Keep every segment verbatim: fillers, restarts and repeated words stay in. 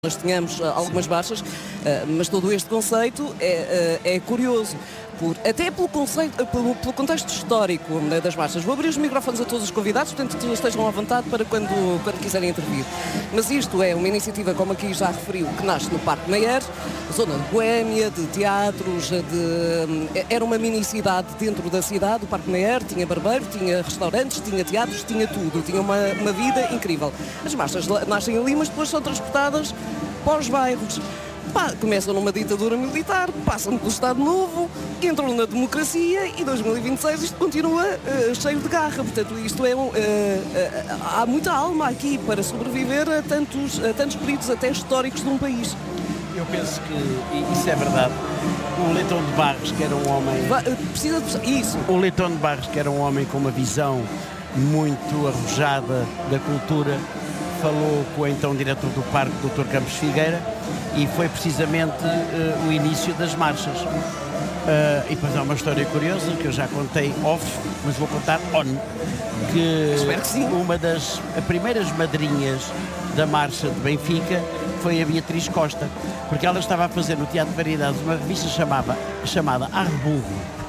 Nós tínhamos uh, algumas baixas, uh, mas todo este conceito é, uh, é curioso, por, até pelo, conceito, uh, pelo, pelo contexto histórico uh, das marchas. Vou abrir os microfones a todos os convidados, portanto que estejam à vontade para quando, quando quiserem intervir. Mas isto é uma iniciativa, como aqui já referiu, que nasce no Parque Mayer, zona de Boémia, de teatros, de, uh, era uma mini-cidade dentro da cidade. O Parque Mayer tinha barbeiro, tinha restaurantes, tinha teatros, tinha tudo, tinha uma, uma vida incrível. As marchas nascem ali, mas depois são transportadas para os bairros. Pá, começam numa ditadura militar, passam pelo Estado Novo, entram na democracia e dois mil e vinte e seis isto continua uh, cheio de garra. Portanto, isto é um, uh, uh, há muita alma aqui para sobreviver a tantos, a tantos períodos até históricos de um país. Eu penso que isso é verdade. O Leitão de Barros, que era um homem... Va precisa de... Isso. O Leitão de Barros, que era um homem com uma visão muito arrojada da cultura, falou com o então diretor do parque, doutor Campos Figueira, e foi precisamente uh, o início das marchas. Uh, e depois há uma história curiosa que eu já contei off, mas vou contar on, que, Espero que sim. uma das primeiras madrinhas da marcha de Benfica foi a Beatriz Costa, porque ela estava a fazer no Teatro de Variedades uma revista chamada, chamada Arreburro,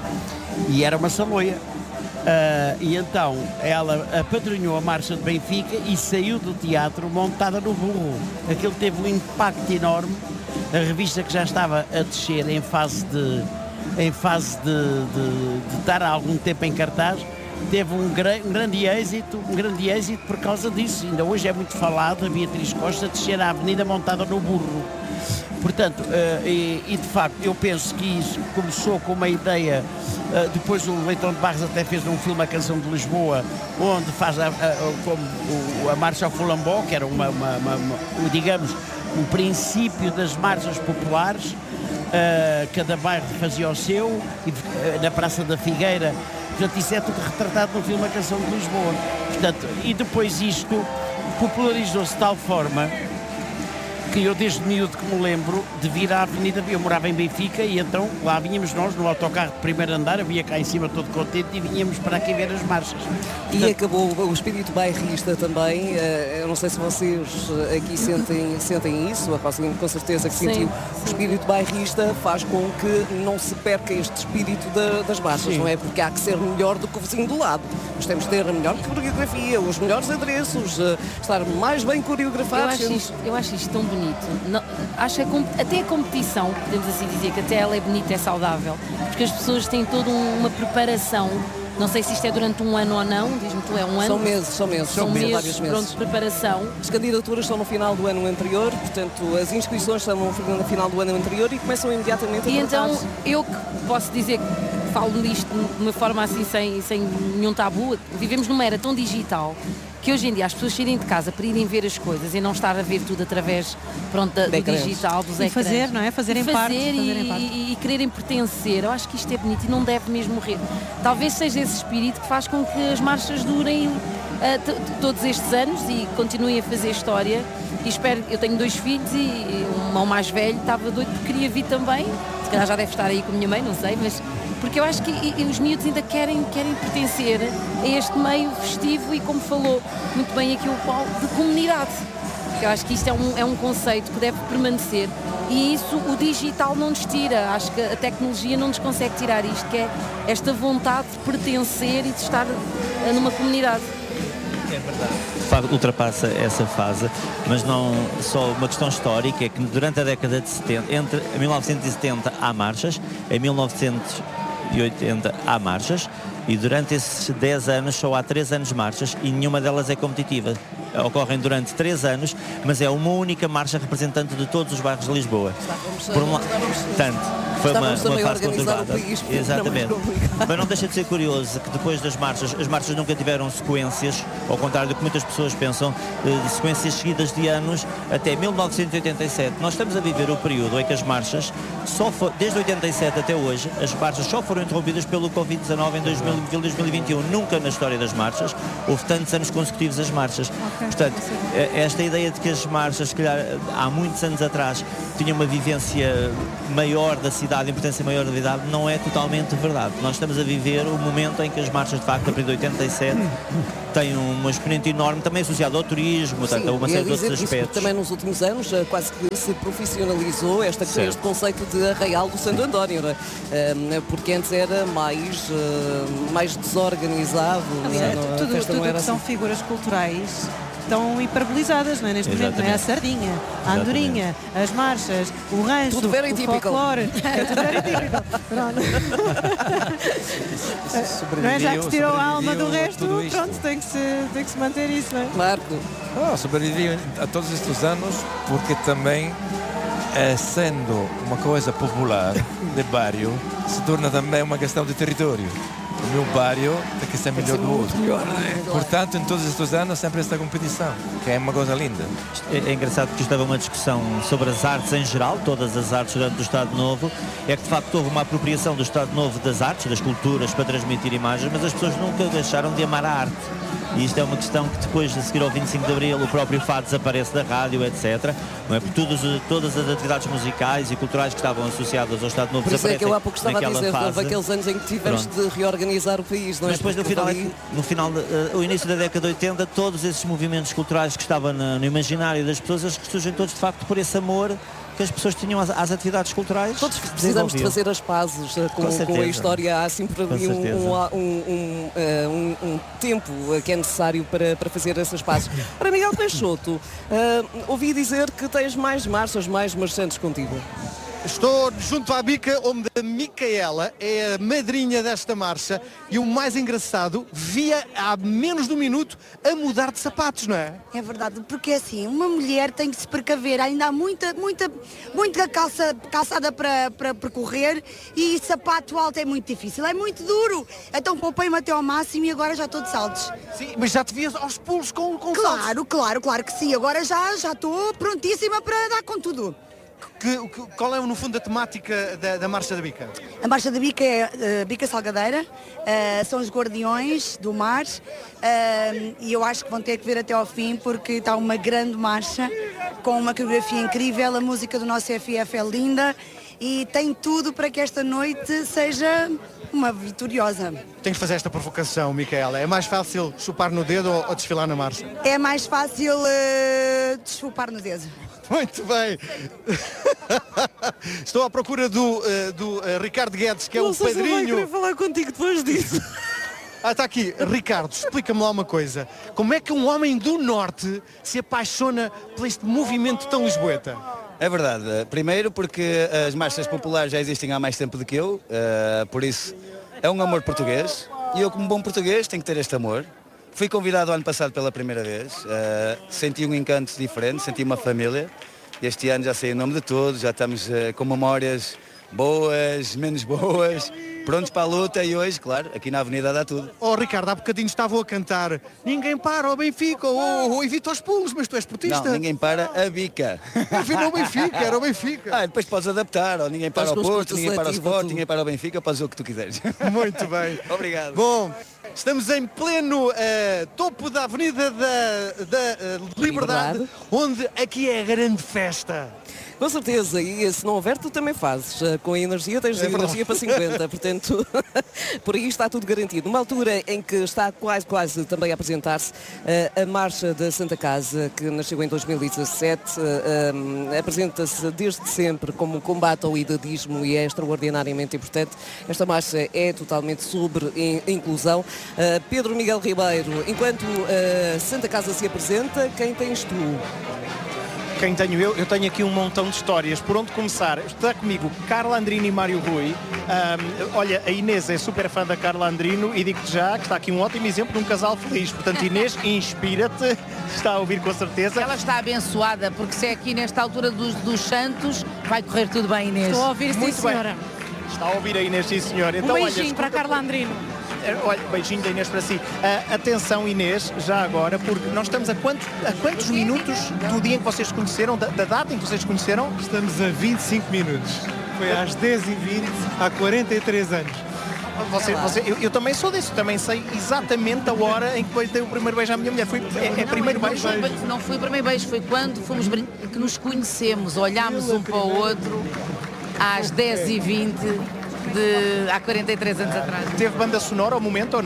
e era uma saloia. Uh, e então ela apadrinhou a marcha de Benfica e saiu do teatro montada no burro. Aquilo teve um impacto enorme. A revista, que já estava a descer em fase de, em fase de, de, de estar há algum tempo em cartaz, teve um, gra um grande êxito, um grande êxito por causa disso. Ainda hoje é muito falado a Beatriz Costa descer a avenida montada no burro. Portanto, uh, e, e de facto eu penso que isso começou com uma ideia, uh, depois o Leitão de Barros até fez um filme, A Canção de Lisboa, onde faz a, a, a, como o, a Marcha ao Fulambó, que era uma, uma, uma, uma, digamos, o princípio das marchas populares. Uh, cada bairro fazia o seu, e, uh, na Praça da Figueira. Portanto, isso é tudo retratado no filme A Canção de Lisboa. Portanto, e depois isto popularizou-se de tal forma que eu, desde miúdo que me lembro de vir à Avenida, eu morava em Benfica, e então lá vinhamos nós no autocarro de primeiro andar, havia cá em cima todo contente, e vinhamos para aqui ver as marchas. E portanto, acabou o espírito bairrista também. Eu não sei se vocês aqui sentem, sentem isso, a Rosalina com certeza que sentiu. O espírito bairrista faz com que não se perca este espírito da, das marchas, sim. Não é? Porque há que ser melhor do que o vizinho do lado. Nós temos de ter a melhor coreografia, os melhores adereços, estar mais bem coreografados. Eu acho isto, eu acho isto tão bonito. Não, acho que a, até a competição, podemos assim dizer, que até ela é bonita, é saudável, porque as pessoas têm toda um, uma preparação. Não sei se isto é durante um ano ou não, diz-me tu, é um ano? São meses, são meses. São, são meses, meses, pronto, de preparação. As candidaturas estão no final do ano anterior, portanto, as inscrições estão no final do ano anterior e começam imediatamente a E tratar. então, eu que posso dizer que falo nisto de uma forma assim, sem, sem nenhum tabu, vivemos numa era tão digital que hoje em dia as pessoas saírem de casa para irem ver as coisas e não estar a ver tudo através, pronto, da, do digital, dos e ecrãs. fazer, não é? Fazerem fazer parte. E, fazerem parte. E, e quererem pertencer. Eu acho que isto é bonito e não deve mesmo morrer. Talvez seja esse espírito que faz com que as marchas durem uh, todos estes anos e continuem a fazer história. E espero, eu tenho dois filhos e um irmão mais velho estava doido porque queria vir também. Se calhar já deve estar aí com a minha mãe, não sei, mas... Porque eu acho que e, e os miúdos ainda querem, querem pertencer a este meio festivo e, como falou muito bem aqui o Paulo, de comunidade. Eu acho que isto é um, é um conceito que deve permanecer e isso o digital não nos tira. Acho que a tecnologia não nos consegue tirar isto, que é esta vontade de pertencer e de estar numa comunidade. É verdade. Ultrapassa essa fase, mas não só uma questão histórica, é que durante a década de setenta, entre mil novecentos e setenta há marchas, em mil novecentos e oitenta há marchas, e durante esses dez anos só há três anos marchas e nenhuma delas é competitiva. Ocorrem durante três anos, mas é uma única marcha representante de todos os bairros de Lisboa. Por uma... Tanto. Foi uma, uma fase conturbada. Exatamente. Mas não deixa de ser curioso que depois das marchas, as marchas nunca tiveram sequências, ao contrário do que muitas pessoas pensam, de sequências seguidas de anos até mil novecentos e oitenta e sete. Nós estamos a viver o período em que as marchas, só for, desde oitenta e sete até hoje, as marchas só foram interrompidas pelo covid dezanove em dois mil e vinte e um. Nunca na história das marchas houve tantos anos consecutivos as marchas. Okay. Portanto, esta ideia de que as marchas, se calhar, há muitos anos atrás, tinham uma vivência maior da cidade, a importância maior da cidade, não é totalmente verdade. Nós estamos a viver o momento em que as marchas, de facto, a partir de oitenta e sete, tem uma exponente enorme, também associado ao turismo, Sim, portanto, a uma e a série de dizer outros que isso aspectos. também nos últimos anos eh, quase que se profissionalizou esta, Certo. este conceito de Arraial do Santo António, não é? Eh, porque antes era mais, eh, mais desorganizado. Aliás, não é? A tudo festa não tudo era que são assim. figuras culturais estão hiperbolizadas, não é? Neste momento, não é? A sardinha, a andorinha, as marchas, o rancho, Tudo very o typical. folclore. É tudo very typical. Pronto. Não é? Já que se tirou a alma do resto, pronto, tem que, se, tem que se manter isso, não é? Marco, Oh, sobrevivi a todos estes anos porque também, eh, sendo uma coisa popular de bairro, se torna também uma questão de território. O meu bairro tem que ser melhor do outro. Portanto, em todos estes anos, sempre esta competição, que é uma coisa linda. É, é engraçado que estava uma discussão sobre as artes em geral, todas as artes durante o Estado Novo, é que de facto houve uma apropriação do Estado Novo das artes, das culturas, para transmitir imagens, mas as pessoas nunca deixaram de amar a arte. E isto é uma questão que depois de seguir ao vinte e cinco de Abril o próprio fado desaparece da rádio, etcétera. Não é? Por todas, todas as atividades musicais e culturais que estavam associadas ao Estado Novo por isso é que desaparecem eu há pouco estava a naquela dizer, fase. houve aqueles anos em que tivemos Pronto. de reorganizar o país, não é? Mas depois no Porque final, ali- no final de, uh, o início da década de oitenta, todos esses movimentos culturais que estavam na- no imaginário das pessoas, eles surgem todos de facto por esse amor que as pessoas tinham às, às atividades culturais. Todos precisamos de desenvolviam. fazer as pazes eh, com, Com com, certeza. a história. Há sempre Com ali um, certeza. um, um, um, eh, um- um tempo eh, que é necessário para, para fazer essas pazes. Para Miguel Peixoto, eh, ouvi dizer que tens mais marchas, mais marchantes contigo. Estou junto à bica onde a Micaela é a madrinha desta marcha e o mais engraçado, via há menos de um minuto a mudar de sapatos, não é? É verdade, porque assim, uma mulher tem que se precaver, ainda há muita, muita, muita calça, calçada para, para percorrer e sapato alto é muito difícil, é muito duro. Então poupei-me até ao máximo e agora já estou de saltos. Sim, mas já te vias aos pulos com, com saltos. Claro, claro, claro que sim, agora já já estou prontíssima para dar com tudo. Que, que- qual é, no fundo, a temática da, da marcha da bica? A marcha da bica é eh, bica salgadeira, eh, são os guardiões do mar eh, e eu acho que vão ter que ver até ao fim porque está uma grande marcha com uma coreografia incrível, a música do nosso F F é linda e tem tudo para que esta noite seja uma vitoriosa. Tens de fazer esta provocação, Micaela. É mais fácil chupar no dedo ou, ou desfilar na marcha? É mais fácil uh, desculpar no dedo. Muito bem. Estou à procura do, eh, do eh, Ricardo Guedes, que é o padrinho. falar contigo depois disso. Ah, está aqui. Ricardo, explica-me lá uma coisa. Como é que um homem do Norte se apaixona por este movimento tão lisboeta? É verdade. Primeiro porque as marchas populares já existem há mais tempo do que eu, uh, por isso é um amor português e eu, como bom português, tenho que ter este amor. Fui convidado ano passado pela primeira vez, uh, senti um encanto diferente, senti uma família. Este ano já sei o nome de todos, já estamos uh, com memórias boas, menos boas, prontos para a luta e hoje, claro, aqui na Avenida dá tudo. Oh, Ricardo, há bocadinho estavam a cantar Ninguém para ao Benfica, ou oh, evita os pulos, mas tu és portista. Não, ninguém para a bica. Afinal, o Benfica, era o Benfica. Ah, depois podes adaptar, ou ninguém para Faz o com Porto, ninguém para o seletivo, Sport, tudo. ninguém para o Benfica, podes o que tu quiseres. Muito bem. Obrigado. Bom, estamos em pleno eh, topo da Avenida da, da eh, Liberdade, Liberdade. onde aqui é a grande festa. Com certeza, e se não houver, tu também fazes. Eh, Com a energia, tens É verdade. energia para cinquenta, portanto, por aí está tudo garantido. Numa altura em que está quase, quase também a apresentar-se eh, a Marcha da Santa Casa, que nasceu em dois mil e dezassete, eh, eh, apresenta-se desde sempre como combate ao idadismo e é extraordinariamente importante. Esta marcha é totalmente sobre in- inclusão. Eh, Pedro Miguel Ribeiro, enquanto a Santa Casa se apresenta, quem tens tu? Quem tenho eu? Eu tenho aqui um montão de histórias. Por onde começar? Está comigo Carla Andrino e Mário Rui. Ahm, olha, a Inês é super fã da Carla Andrino e digo-te já que está aqui um ótimo exemplo de um casal feliz. Portanto, Inês, inspira-te. Está a ouvir com certeza. Ela está abençoada, porque se é aqui nesta altura dos, dos santos, vai correr tudo bem, Inês. Estou a ouvir, sim, Muito bem. senhora. Está a ouvir a Inês, sim senhor. Um Então, olha, beijinho para a escuta- Carla Andrino. Olha, beijinho da Inês para si. Ah, atenção, Inês, já agora, porque nós estamos a, quanto, a quantos minutos do dia em que vocês se conheceram, da, da data em que vocês se conheceram? Estamos a vinte e cinco minutos. Foi às dez e vinte, há quarenta e três anos. Você, você, eu, eu também sou disso, também sei exatamente a hora em que dei o primeiro beijo à minha mulher. Foi, é, é primeiro não, beijo. Foi, não foi o primeiro beijo, foi quando fomos brin- que nos conhecemos, olhámos um para o outro às dez e vinte de há quarenta e três anos atrás. Teve banda sonora ao momento ou não?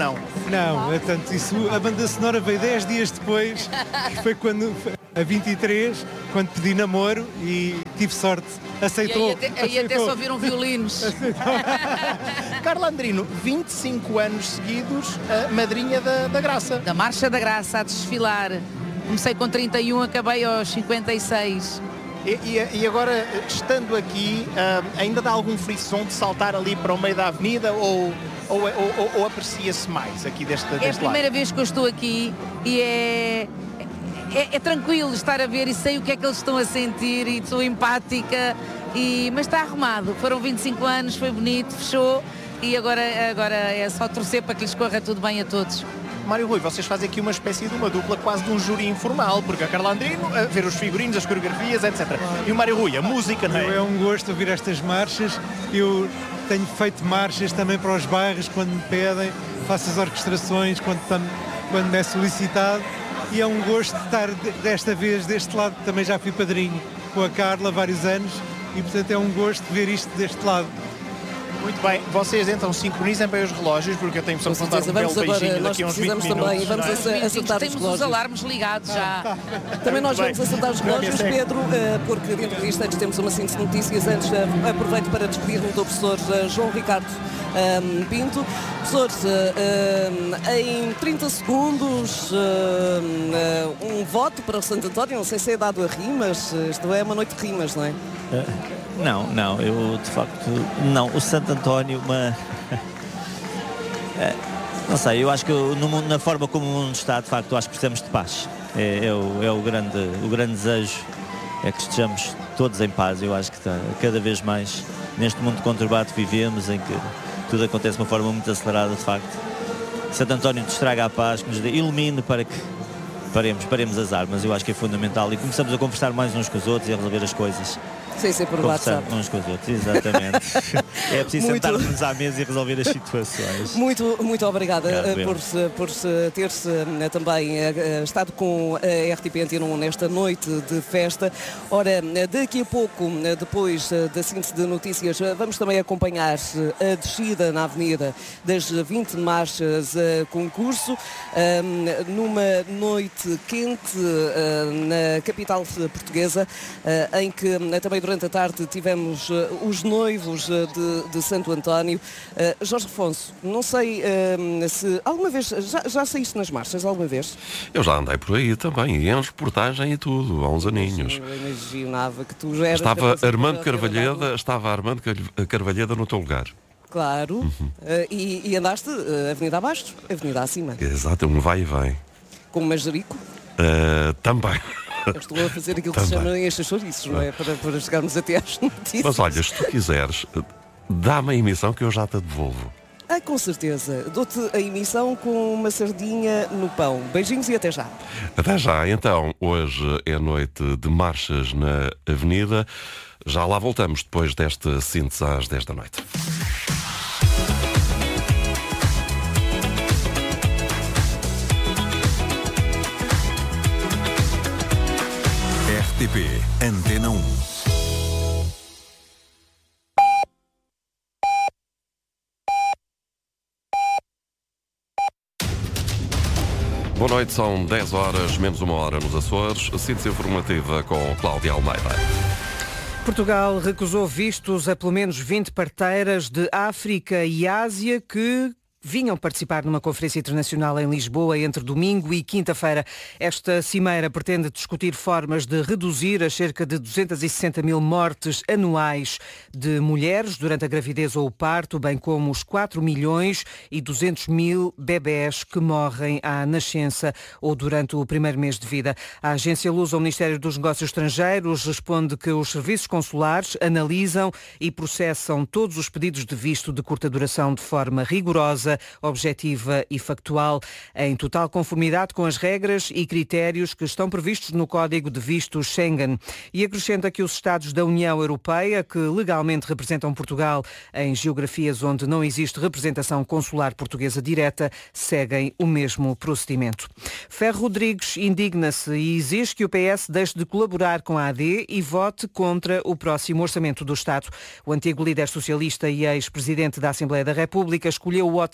Não, é tanto isso. A banda sonora veio dez dias depois, que foi quando, a vinte e três, quando pedi namoro e tive sorte. Aceitou. E aí até, aí até só viram violinos. Carla Andrino, vinte e cinco anos seguidos, a madrinha da, da Graça. Da Marcha da Graça a desfilar. Comecei com trinta e um, acabei aos cinquenta e seis. E, e, e agora, estando aqui, uh, ainda dá algum frisson de saltar ali para o meio da avenida ou, ou, ou, ou aprecia-se mais aqui deste, deste lado? É a primeira vez que eu estou aqui e é, é, é tranquilo estar a ver e sei o que é que eles estão a sentir e sou empática, e, mas está arrumado. Foram vinte e cinco anos, foi bonito, fechou e agora, agora é só torcer para que lhes corra tudo bem a todos. Mário Rui, vocês fazem aqui uma espécie de uma dupla, quase de um júri informal, porque a Carla Andrino a ver os figurinos, as coreografias, etcétera. E o Mário Rui, a música, não é? É um gosto ouvir estas marchas. Eu tenho feito marchas também para os bairros, quando me pedem, faço as orquestrações, quando, quando me é solicitado. E é um gosto estar desta vez deste lado, também já fui padrinho com a Carla há vários anos, e portanto é um gosto ver isto deste lado. Muito bem, vocês então sincronizem bem os relógios, porque eu tenho só que contar um belo beijinho daqui a uns vinte minutos. Também, vamos é? acertar Temos os relógios. os alarmes ligados já. Também nós Muito vamos bem. acertar os relógios, Pedro, porque dentro de instantes temos uma síntese de notícias. Antes, aproveito para despedir-me do professor João Ricardo um, Pinto. Professor, um, em trinta segundos, um, um voto para o Santo António, não sei se é dado a rimas, isto é uma noite de rimas, não é? Uh, não, não, eu de facto, não, o Santo António, uma... uh, não sei, eu acho que no mundo, na forma como o mundo está, de facto, acho que precisamos de paz. É, é, o, é o, grande, o grande desejo, é que estejamos todos em paz. Eu acho que está cada vez mais, neste mundo conturbado que vivemos, em que tudo acontece de uma forma muito acelerada, de facto. Santo António nos traga a paz, que nos dê, ilumine para que paremos, paremos as armas. Eu acho que é fundamental e começamos a conversar mais uns com os outros e a resolver as coisas. Sim, sim, por WhatsApp. Uns com os outros, exatamente. É preciso muito... sentar-nos à mesa e resolver as situações. Muito, muito obrigada por, por ter-se também estado com a R T P Antena um nesta noite de festa. Ora, daqui a pouco, depois da síntese de notícias, vamos também acompanhar a descida na avenida das vinte marchas a concurso, numa noite quente na capital portuguesa, em que também durante a tarde tivemos uh, os noivos uh, de, de Santo António. Uh, Jorge Afonso, não sei uh, se alguma vez, já, já saíste nas marchas alguma vez? Eu já andei por aí também, e em reportagem e tudo, há uns aninhos. Eu imaginava que tu já eras... Estava Armando Carvalheda, estava Armando Carvalheda no teu lugar. Claro, uhum. uh, e, e andaste uh, avenida abaixo, avenida acima. Exato, um vai e vem. Com o Majerico? Uh, também. Eu estou a fazer aquilo que se chama estes chouriços, não é? Para, para chegarmos até às notícias. Mas olha, se tu quiseres, dá-me a emissão que eu já te devolvo. Ah, com certeza. Dou-te a emissão com uma sardinha no pão. Beijinhos e até já. Até já. Então, hoje é noite de marchas na Avenida. Já lá voltamos depois desta síntese às dez da noite. R T P Antena um. Boa noite, são dez horas, menos uma hora nos Açores. Síntese informativa com Cláudia Almeida. Portugal recusou vistos a pelo menos vinte parteiras de África e Ásia que vinham participar numa conferência internacional em Lisboa entre domingo e quinta-feira. Esta cimeira pretende discutir formas de reduzir as cerca de duzentas e sessenta mil mortes anuais de mulheres durante a gravidez ou o parto, bem como os quatro milhões e duzentos mil bebés que morrem à nascença ou durante o primeiro mês de vida. A agência Lusa, o Ministério dos Negócios Estrangeiros, responde que os serviços consulares analisam e processam todos os pedidos de visto de curta duração de forma rigorosa, objetiva e factual, em total conformidade com as regras e critérios que estão previstos no Código de Vistos Schengen. E acrescenta que os Estados da União Europeia, que legalmente representam Portugal em geografias onde não existe representação consular portuguesa direta, seguem o mesmo procedimento. Ferro Rodrigues indigna-se e exige que o P S deixe de colaborar com a A D e vote contra o próximo Orçamento do Estado. O antigo líder socialista e ex-presidente da Assembleia da República escolheu o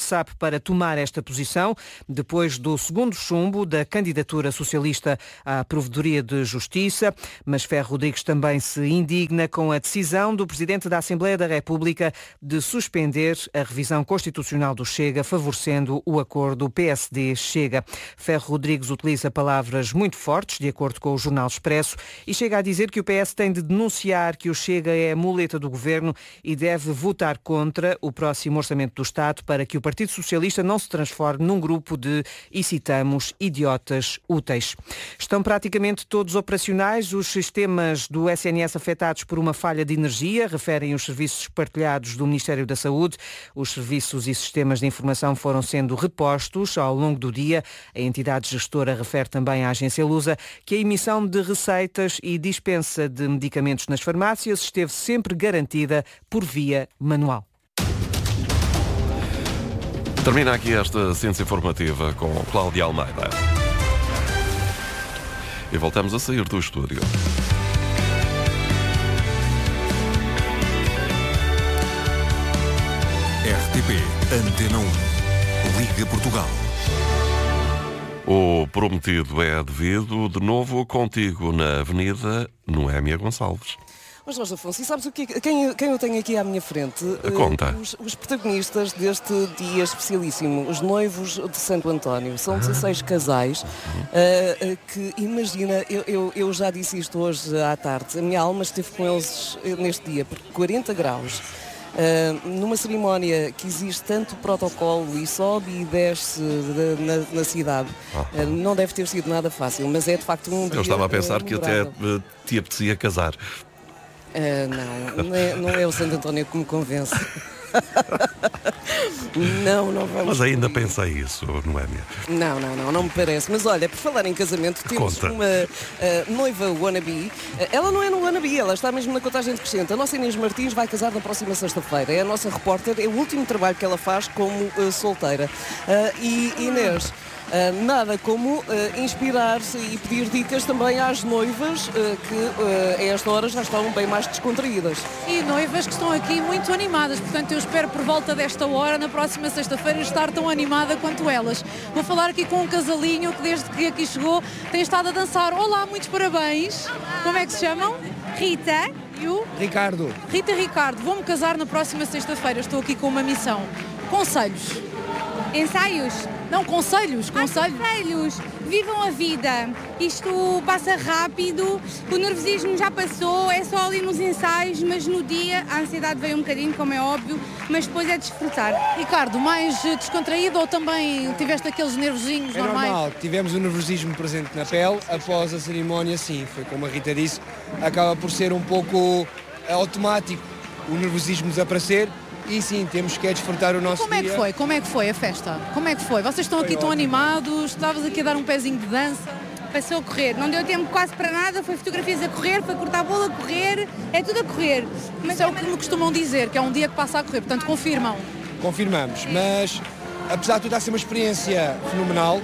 WhatsApp para tomar esta posição, depois do segundo chumbo da candidatura socialista à Provedoria de Justiça. Mas Ferro Rodrigues também se indigna com a decisão do Presidente da Assembleia da República de suspender a revisão constitucional do Chega, favorecendo o acordo P S D-Chega. Ferro Rodrigues utiliza palavras muito fortes, de acordo com o Jornal Expresso, e chega a dizer que o P S tem de denunciar que o Chega é a muleta do governo e deve votar contra o próximo Orçamento do Estado para que o Partido Socialista não se transforme num grupo de, e citamos, idiotas úteis. Estão praticamente todos operacionais os sistemas do S N S afetados por uma falha de energia, referem os serviços partilhados do Ministério da Saúde. Os serviços e sistemas de informação foram sendo repostos ao longo do dia. A entidade gestora refere também à agência Lusa que a emissão de receitas e dispensa de medicamentos nas farmácias esteve sempre garantida por via manual. Termina aqui esta ciência informativa com Cláudia Almeida. E voltamos a sair do estúdio. R T P Antena um. Liga Portugal. O prometido é devido, de novo contigo na Avenida Noémia Gonçalves. Mas Jorge Afonso, e sabes o que, quem, quem eu tenho aqui à minha frente? Conta. Os, os protagonistas deste dia especialíssimo, os noivos de Santo António. São dezasseis casais uh, que, imagina, eu, eu, eu já disse isto hoje à tarde, a minha alma esteve com eles neste dia, por quarenta graus. Uh, numa cerimónia que existe tanto protocolo e sobe e desce de, na, na cidade, uh, não deve ter sido nada fácil, mas é de facto um dia. Eu estava a pensar uh, que até uh, te apetecia casar. Uh, não, não é, não é o Santo António que me convence. Não, não vamos. Mas ainda pensei isso, Noémia. Não, não, não, não me parece. Mas olha, por falar em casamento, temos Conta. uma uh, noiva wannabe. Uh, ela não é no wannabe, ela está mesmo na contagem decrescente. A nossa Inês Martins vai casar na próxima sexta-feira. É a nossa repórter, é o último trabalho que ela faz como uh, solteira. Uh, e Inês, Uh, nada como uh, inspirar-se e pedir dicas também às noivas uh, que uh, a esta hora já estão bem mais descontraídas. E noivas que estão aqui muito animadas, portanto eu espero por volta desta hora, na próxima sexta-feira, estar tão animada quanto elas. Vou falar aqui com um casalinho que desde que aqui chegou tem estado a dançar. Olá, muitos parabéns. Como é que se chamam? Rita e o? Ricardo. Rita e Ricardo, vou-me casar na próxima sexta-feira, estou aqui com uma missão. Conselhos? Ensaios? Não, conselhos, conselhos. Ah, conselhos. Vivam a vida. Isto passa rápido, o nervosismo já passou, é só ali nos ensaios, mas no dia a ansiedade veio um bocadinho, como é óbvio, mas depois é desfrutar. Ricardo, mais descontraído ou também tiveste aqueles nervosinhos é normais? É normal, tivemos o nervosismo presente na pele, após a cerimónia sim, foi como a Rita disse, acaba por ser um pouco automático o nervosismo desaparecer. E sim, temos que desfrutar o nosso Como é que dia. foi? Como é que foi a festa? Como é que foi? Vocês estão Foi aqui tão ótimo. animados, estavas aqui a dar um pezinho de dança. Passou a correr, não deu tempo quase para nada, foi fotografias a correr, foi cortar a bola a correr, é tudo a correr. Mas é o que me costumam dizer, que é um dia que passa a correr, portanto confirmam. Confirmamos, mas apesar de tudo, está a ser uma experiência fenomenal.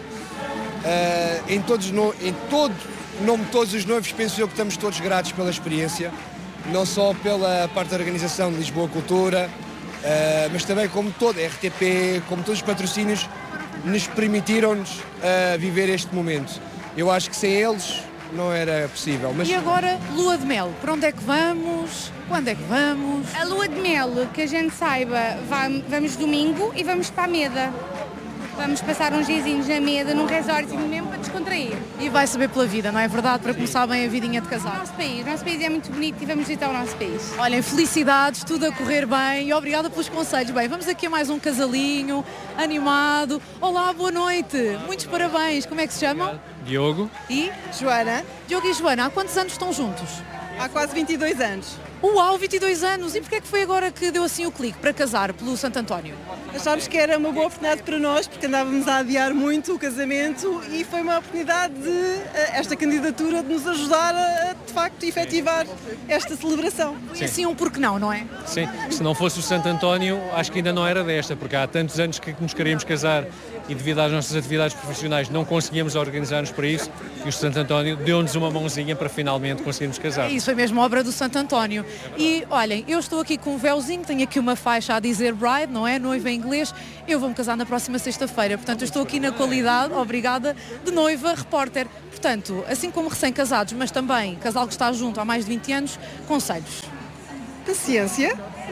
Uh, em, todos no, em todo, em nome de todos os noivos, penso eu que estamos todos gratos pela experiência, não só pela parte da organização de Lisboa Cultura, uh, mas também como toda a R T P, como todos os patrocínios, nos permitiram-nos uh, viver este momento. Eu acho que sem eles não era possível. Mas... E agora, lua de mel, para onde é que vamos? Quando é que vamos? A lua de mel, que a gente saiba, vai, vamos domingo e vamos para a Meda. Vamos passar uns diazinhos na Meda, num resortzinho mesmo para descontrair. E vai saber pela vida, não é verdade? Para começar bem a vidinha de casal. O nosso país, o nosso país é muito bonito e vamos visitar o nosso país. Olhem, felicidades, tudo a correr bem e obrigada pelos conselhos. Bem, vamos aqui a mais um casalinho, animado. Olá, boa noite, muitos parabéns. Como é que se chamam? Diogo. E? Joana. Diogo e Joana, há quantos anos estão juntos? Há quase vinte e dois anos. Uau, vinte e dois anos! E porquê é que foi agora que deu assim o clique para casar pelo Santo António? Achámos que era uma boa oportunidade para nós, porque andávamos a adiar muito o casamento e foi uma oportunidade de esta candidatura de nos ajudar a, de facto, efetivar esta celebração. E assim um porque não, não é? Sim, se não fosse o Santo António, acho que ainda não era desta, porque há tantos anos que nos queríamos casar e devido às nossas atividades profissionais não conseguíamos organizar-nos para isso e o Santo António deu-nos uma mãozinha para finalmente conseguirmos casar. É isso, foi mesmo obra do Santo António. E olhem, eu estou aqui com um véuzinho, tenho aqui uma faixa a dizer bride, não é? Noiva em inglês. Eu vou-me casar na próxima sexta-feira, portanto eu estou aqui na qualidade, obrigada, de noiva repórter. Portanto, assim como recém-casados, mas também casal que está junto há mais de vinte anos, conselhos. Paciência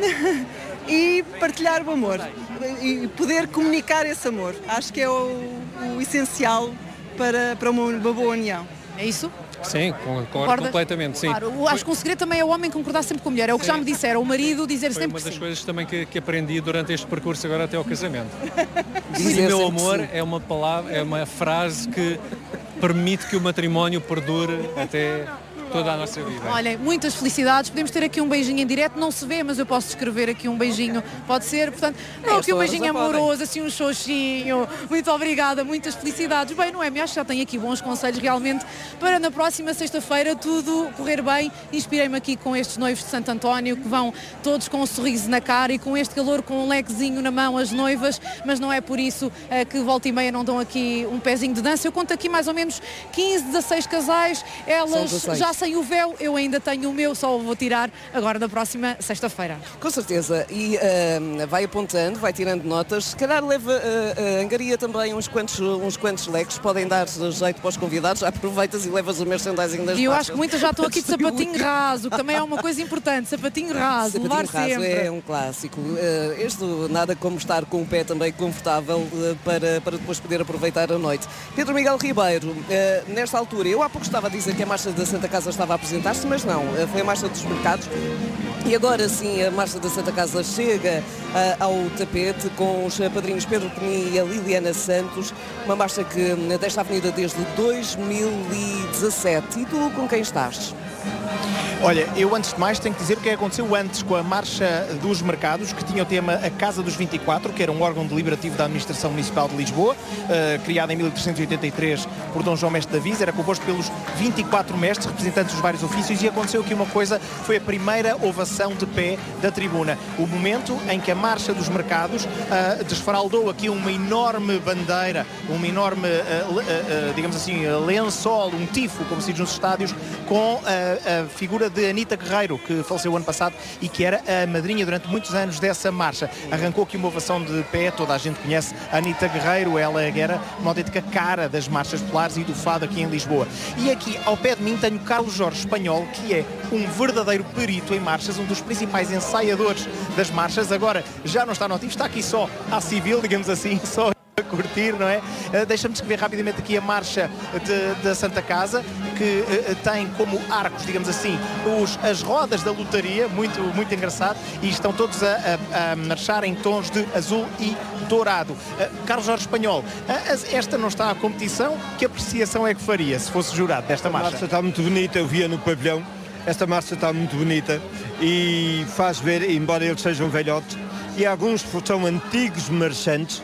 e partilhar o amor e poder comunicar esse amor. Acho que é o, o essencial para, para uma, uma boa união. É isso? Sim, concordo completamente, sim. Claro, acho que um segredo também é o homem concordar sempre com a mulher, é o que sim. já me disseram, o marido dizer foi sempre uma das sim. coisas também que, que aprendi durante este percurso agora até ao casamento. Dizer o meu sempre amor sim. é uma palavra, é uma frase que permite que o matrimónio perdure até toda a nossa vida. Olhem, muitas felicidades, podemos ter aqui um beijinho em direto, não se vê, mas eu posso descrever aqui um beijinho, pode ser, portanto, não aqui um beijinho amoroso, assim um xoxinho, muito obrigada, muitas felicidades. Bem, não é, me acho que já tenho aqui bons conselhos realmente para na próxima sexta-feira tudo correr bem. Inspirei-me aqui com estes noivos de Santo António que vão todos com um sorriso na cara e com este calor, com um lequezinho na mão as noivas, mas não é por isso uh, que volta e meia não dão aqui um pezinho de dança. Eu conto aqui mais ou menos quinze, dezasseis casais, elas já sem o véu, eu ainda tenho o meu, só o vou tirar agora na próxima sexta-feira. Com certeza, e uh, vai apontando, vai tirando notas, se calhar leva, uh, uh, angaria também uns quantos, uns quantos leques, podem dar jeito para os convidados, aproveitas e levas o merchandising das E eu marcas. acho que muitas já estão aqui de sapatinho raso, que também é uma coisa importante, sapatinho raso, sapatinho levar raso sempre. É um clássico. Uh, este nada como estar com o pé também confortável uh, para, para depois poder aproveitar a noite. Pedro Miguel Ribeiro, uh, nesta altura, eu há pouco estava a dizer que a Marcha da Santa Casa estava a apresentar-se, mas não, foi a Marcha dos Mercados e agora sim a Marcha da Santa Casa chega uh, ao tapete com os padrinhos Pedro Penin e a Liliana Santos, uma marcha que desta avenida desde dois mil e dezassete. E tu com quem estás? Olha, eu antes de mais tenho que dizer o que aconteceu antes com a Marcha dos Mercados, que tinha o tema A Casa dos vinte e quatro, que era um órgão deliberativo da Administração Municipal de Lisboa, uh, criado em mil trezentos e oitenta e três por Dom João Mestre da Visa, era composto pelos vinte e quatro mestres, representantes dos vários ofícios, e aconteceu aqui uma coisa, foi a primeira ovação de pé da tribuna. O momento em que a Marcha dos Mercados uh, desfaraldou aqui uma enorme bandeira, uma enorme, uh, uh, uh, digamos assim, lençol, um tifo, como se diz nos estádios, com uh, a figura de Anita Guerreiro, que faleceu o ano passado e que era a madrinha durante muitos anos dessa marcha. Arrancou aqui uma ovação de pé, toda a gente conhece a Anita Guerreiro, ela era uma autêntica cara das marchas populares e do fado aqui em Lisboa. E aqui ao pé de mim tenho Carlos Jorge Espanhol, que é um verdadeiro perito em marchas, um dos principais ensaiadores das marchas. Agora já não está no ativo, está aqui só à civil, digamos assim, só a curtir, não é? Uh, Deixa-me descrever rapidamente aqui a marcha da Santa Casa, que uh, tem como arcos, digamos assim, os, as rodas da lotaria, muito, muito engraçado, e estão todos a, a, a marchar em tons de azul e dourado. Uh, Carlos Jorge Espanhol, uh, esta não está à competição, que apreciação é que faria se fosse jurado desta marcha? A marcha está muito bonita, eu via no pavilhão, esta marcha está muito bonita e faz ver, embora eles sejam velhotes, e alguns são antigos marchantes.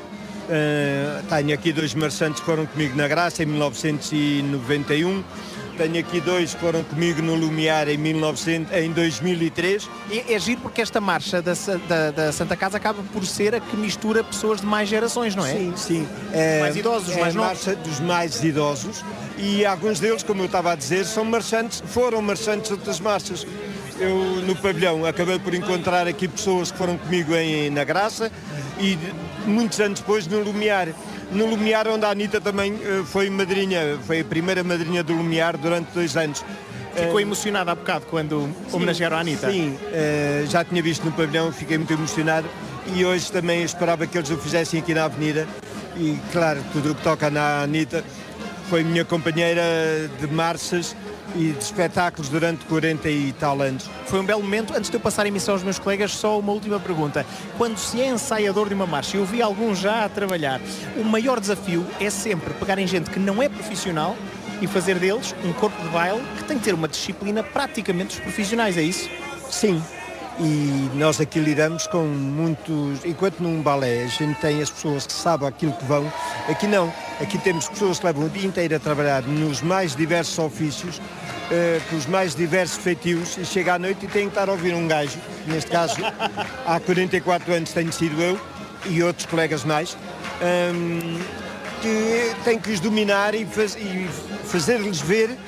Uh, tenho aqui dois marchantes que foram comigo na Graça em mil novecentos e noventa e um, tenho aqui dois que foram comigo no Lumiar em, mil e novecentos, em dois mil e três. É, é giro porque esta marcha da, da, da Santa Casa acaba por ser a que mistura pessoas de mais gerações, não é? Sim, sim. Os É, mais idosos, os é mais a novos. marcha dos mais idosos e alguns deles, como eu estava a dizer, são marchantes, foram marchantes de outras marchas. Eu no pavilhão acabei por encontrar aqui pessoas que foram comigo em, na Graça e muitos anos depois no Lumiar. No Lumiar, onde a Anita também uh, foi madrinha, foi a primeira madrinha do Lumiar durante dois anos. Ficou Uh, emocionada há bocado quando homenagearam a Anita? Sim, uh, já tinha visto no pavilhão, fiquei muito emocionado e hoje também esperava que eles o fizessem aqui na Avenida e claro, tudo o que toca na Anita foi minha companheira de marchas e de espetáculos durante quarenta e tal anos. Foi um belo momento. Antes de eu passar a emissão aos meus colegas, só uma última pergunta. Quando se é ensaiador de uma marcha, eu vi alguns já a trabalhar, o maior desafio é sempre pegar em gente que não é profissional e fazer deles um corpo de baile que tem que ter uma disciplina praticamente dos profissionais, é isso? Sim. E nós aqui lidamos com muitos... Enquanto num balé a gente tem as pessoas que sabem aquilo que vão, aqui não. Aqui temos pessoas que levam o dia inteiro a trabalhar nos mais diversos ofícios, uh, com os mais diversos feitios, e chega à noite e tem que estar a ouvir um gajo, neste caso há quarenta e quatro anos tenho sido eu, e outros colegas mais, um, que tem que os dominar e, faz, e fazer-lhes ver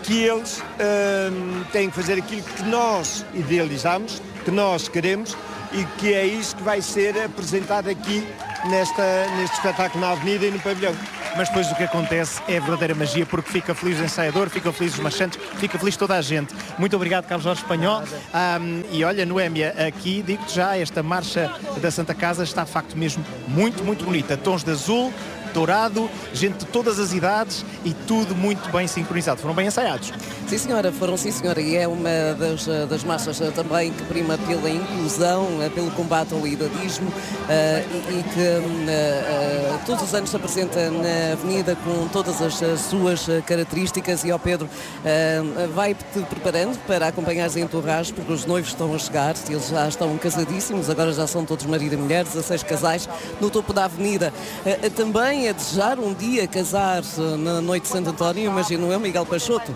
que eles hum, têm que fazer aquilo que nós idealizamos, que nós queremos e que é isso que vai ser apresentado aqui nesta, neste espetáculo na Avenida e no pavilhão. Mas depois o que acontece é verdadeira magia, porque fica feliz o ensaiador, fica feliz os marchantes, fica feliz toda a gente. Muito obrigado, Carlos Jorge Espanhol. Um, e olha, Noémia, aqui digo-te já, esta marcha da Santa Casa está de facto mesmo muito, muito bonita. Tons de azul, dourado, gente de todas as idades e tudo muito bem sincronizado. Foram bem ensaiados. Sim, senhora, foram sim, senhora, e é uma das, das marchas também que prima pela inclusão, pelo combate ao idadismo uh, e, e que uh, uh, todos os anos se apresenta na Avenida com todas as, as suas características. E ao Pedro, uh, vai-te preparando para acompanhares em Torrás, porque os noivos estão a chegar, eles já estão casadíssimos, agora já são todos marido e mulher, dezasseis casais no topo da Avenida. Uh, uh, também a desejar um dia casar uh, na noite de Santo António, imagino eu, Miguel Peixoto.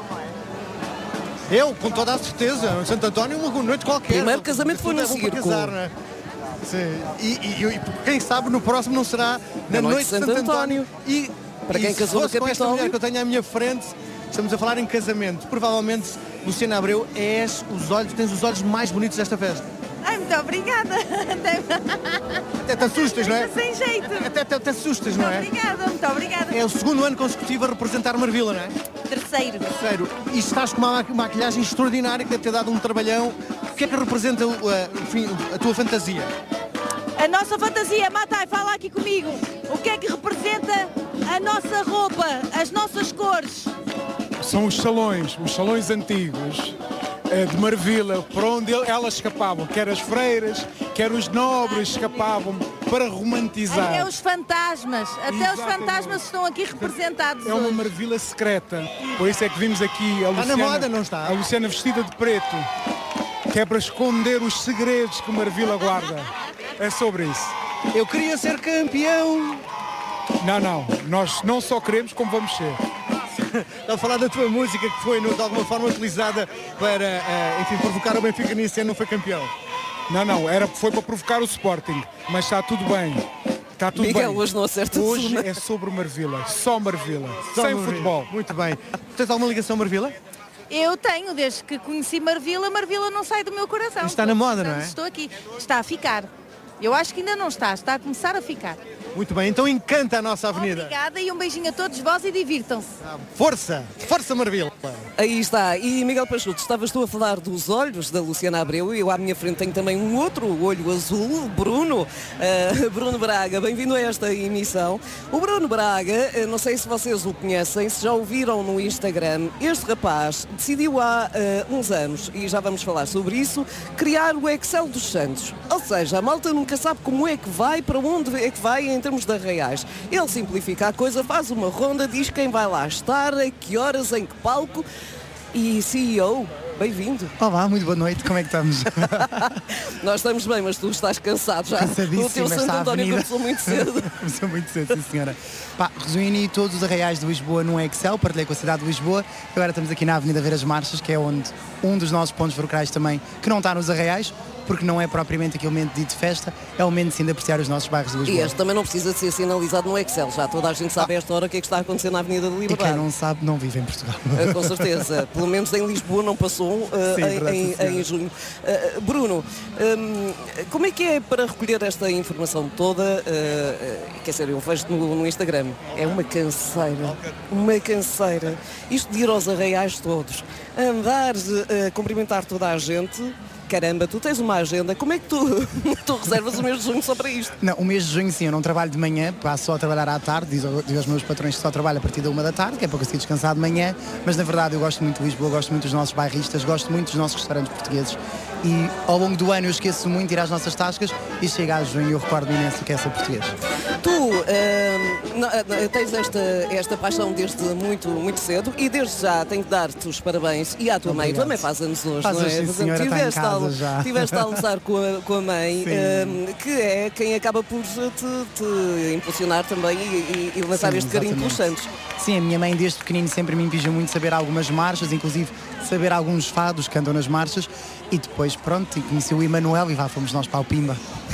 Eu, com toda a certeza, Santo António, uma noite qualquer. Primeiro casamento foi no circo. Casar, não é? Sim. E, e, e quem sabe no próximo não será na, na noite, noite de Santo, Santo António. António. E, para quem e casou no Capitólio, com esta mulher que eu tenho à minha frente, estamos a falar em casamento. Provavelmente, Luciana Abreu, és os olhos, tens os olhos mais bonitos desta festa. Ai, muito obrigada. Até te assustas, não é? Sem jeito. Até te assustas, não é? Muito obrigada, muito obrigada. É o segundo ano consecutivo a representar Marvila, não é? Terceiro. Terceiro. E estás com uma maquilhagem extraordinária que deve ter dado um trabalhão. O que é que representa uh, enfim, a tua fantasia? A nossa fantasia, Matai, fala aqui comigo. O que é que representa a nossa roupa, as nossas cores? São os salões, os salões antigos de Marvila, para onde elas escapavam, quer as freiras, quer os nobres escapavam para romantizar. Até os fantasmas, até Exatamente. Os fantasmas estão aqui representados. É uma hoje. Marvila secreta, por isso é que vimos aqui a Luciana, está na moda, não está? A Luciana vestida de preto, que é para esconder os segredos que Marvila guarda. É sobre isso. Eu queria ser campeão. Não, não, nós não só queremos como vamos ser. Está a falar da tua música que foi de alguma forma utilizada para, uh, enfim, provocar o Benfica nisso e não foi campeão. Não, não, era, foi para provocar o Sporting, mas está tudo bem. Está tudo Miguel, bem. hoje não acerta Hoje tudo, é sobre Marvila, só Marvila, só sem Marvila. Futebol. Muito bem. Tens alguma ligação Marvila? Eu tenho, desde que conheci Marvila, Marvila não sai do meu coração. Está na moda, não é? Estou aqui. Está a ficar. Eu acho que ainda não está, está a começar a ficar. Muito bem, então encanta a nossa avenida. Obrigada e um beijinho a todos vós e divirtam-se. Força, força Marvila. Aí está. E Miguel Peixoto, estavas tu a falar dos olhos da Luciana Abreu e eu à minha frente tenho também um outro olho azul, Bruno, uh, Bruno Braga, bem-vindo a esta emissão. O Bruno Braga, uh, não sei se vocês o conhecem, se já o viram no Instagram, este rapaz decidiu há uh, uns anos, e já vamos falar sobre isso, criar o Excel dos Santos. Ou seja, a malta nunca sabe como é que vai, para onde é que vai em termos de arraiais. Ele simplifica a coisa, faz uma ronda, diz quem vai lá estar, a que horas, em que palco. E C E O, bem-vindo. Olá, muito boa noite, como é que estamos? Nós estamos bem, mas tu estás cansado já. Cansadíssimo. O teu Santo António começou muito cedo. Começou muito cedo, sim senhora. Pá, reuni todos os arraiais de Lisboa num Excel, partilhei com a cidade de Lisboa. Agora estamos aqui na Avenida Ver as Marchas, que é onde um dos nossos pontos fulcrais também, que não está nos arraiais, porque não é propriamente aquele momento dito de festa, é o momento sim de apreciar os nossos bairros de Lisboa. E este também não precisa de ser sinalizado no Excel, já toda a gente sabe a esta hora o que é que está a acontecer na Avenida da Liberdade. E quem não sabe não vive em Portugal. Uh, com certeza, pelo menos em Lisboa não passou uh, sim, em, verdade, em, em junho. Uh, Bruno, um, como é que é para recolher esta informação toda? Uh, uh, quer dizer, eu vejo no, no Instagram, é uma canseira, uma canseira. Isto de ir aos arraiais todos, andar, uh, cumprimentar toda a gente. Caramba, tu tens uma agenda, como é que tu, tu reservas o mês de junho só para isto? Não, o mês de junho sim, eu não trabalho de manhã, passo só a trabalhar à tarde, diz, diz aos meus patrões que só trabalho a partir da uma da tarde, que é para conseguir descansar de manhã, mas na verdade eu gosto muito de Lisboa, gosto muito dos nossos bairristas, gosto muito dos nossos restaurantes portugueses e ao longo do ano eu esqueço muito de ir às nossas tascas e chega a junho e eu recordo imenso que é ser português. Tu uh, tens esta, esta paixão desde muito, muito cedo e desde já tenho que dar-te os parabéns e à tua Obrigado. Mãe, também faz anos hoje, faz não é? Sim, senhora, tiveste, está em casa já. Tiveste a almoçar com a, com a mãe, uh, que é quem acaba por te, te impulsionar também e, e lançar Sim, este carinho pelos Santos. Sim, a minha mãe desde pequenino sempre me impingiu muito saber algumas marchas, inclusive saber alguns fados que andam nas marchas e depois pronto, conheci o Emanuel e vá, fomos nós para o Pimba.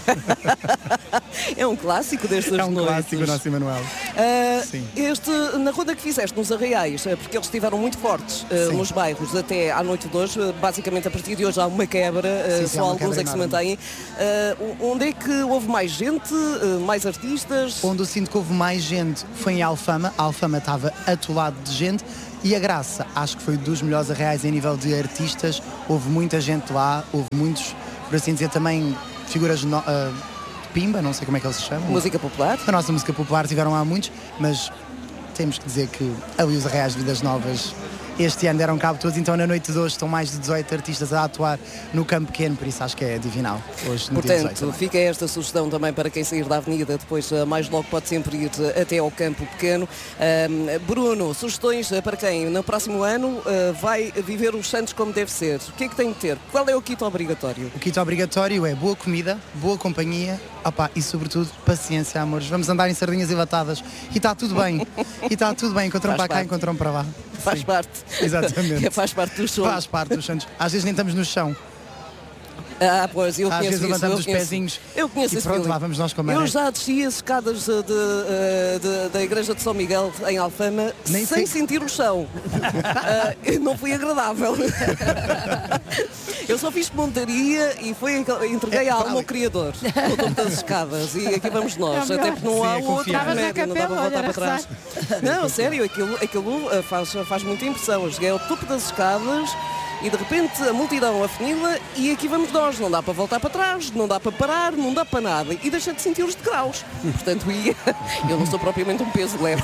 É um clássico destas É um noites. clássico do nosso Emanuel. Uh, este, na ronda que fizeste nos Arraiais, uh, porque eles estiveram muito fortes uh, nos bairros até à noite de hoje, uh, basicamente a partir de hoje há uma quebra, uh, Sim, sim, só há uma alguns quebra é que se enorme. mantêm. Uh, onde é que houve mais gente, uh, mais artistas? Onde eu sinto que houve mais gente foi em Alfama. A Alfama estava atolado de gente. E a Graça, acho que foi dos melhores arraiais em nível de artistas. Houve muita gente lá, houve muitos, por assim dizer, também figuras no, uh, de Pimba, não sei como é que eles se chamam. Música popular? A nossa música popular tiveram lá muitos, mas temos que dizer que ali os arraiais de Vidas Novas este ano deram cabo todos, então na noite de hoje estão mais de dezoito artistas a atuar no Campo Pequeno, por isso acho que é divinal. Hoje, no dia dezoito Portanto, também. fica esta sugestão também para quem sair da avenida, depois uh, mais logo pode sempre ir uh, até ao Campo Pequeno. Um, Bruno, sugestões uh, para quem no próximo ano uh, vai viver os Santos como deve ser? O que é que tem de ter? Qual é o kit obrigatório? O kit obrigatório é boa comida, boa companhia, opa, e sobretudo paciência, amores. Vamos andar em sardinhas e batatas e está tudo bem. E está tudo bem, encontram Faz para cá, parte. encontram para lá. Faz Sim. parte. Exatamente. Faz parte do show. Faz parte dos Santos. Às vezes nem estamos no chão. Ah, pois, eu Às conheço vezes isso, levantamos eu os conheço. pezinhos Eu conheço e esse pronto, feeling. lá vamos nós com a Eu maré. já já desci as escadas de, de, de, da igreja de São Miguel em Alfama Nem sem sei. sentir o chão. Ah, não foi agradável. Eu só fiz montaria e foi, entreguei a alma ao Criador no topo das escadas e aqui vamos nós, É até porque não Sim, há é outro confiável. remédio, não dá para Estavas na voltar para capela, trás. Não, sério, aquilo, aquilo ah, faz, faz muita impressão. Eu cheguei ao topo das escadas e de repente a multidão afunila e aqui vamos nós. Não dá para voltar para trás, não dá para parar, não dá para nada. E deixa de sentir os degraus. Portanto, ia, eu não sou propriamente um peso leve.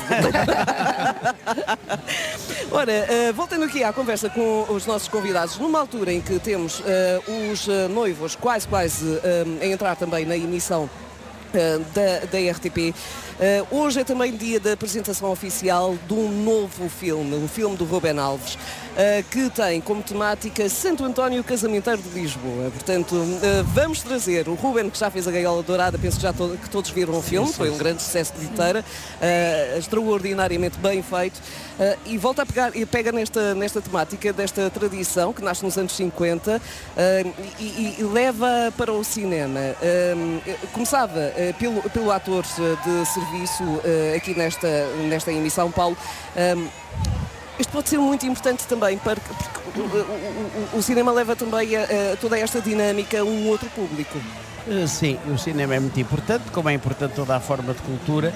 Ora, uh, voltando aqui à conversa com os nossos convidados, numa altura em que temos uh, os uh, noivos quase quase uh, a entrar também na emissão Uh, da, da R T P. Uh, hoje é também dia da apresentação oficial de um novo filme, o filme do Rubén Alves, uh, que tem como temática Santo António Casamenteiro de Lisboa. Portanto, uh, vamos trazer o Rubén, que já fez a Gaiola Dourada, penso que já to que todos viram o filme, sim, foi um grande sucesso de bilheteira, uh, extraordinariamente bem feito, uh, e volta a pegar e pega nesta, nesta temática, desta tradição que nasce nos anos cinquenta uh, e, e leva para o cinema. Uh, começava Pelo, pelo ator de serviço uh, aqui nesta, nesta emissão, Paulo. Um, isto pode ser muito importante também, para, porque o, o, o, o cinema leva também a, a toda esta dinâmica a um outro público. Uh, sim, o cinema é muito importante, como é importante toda a forma de cultura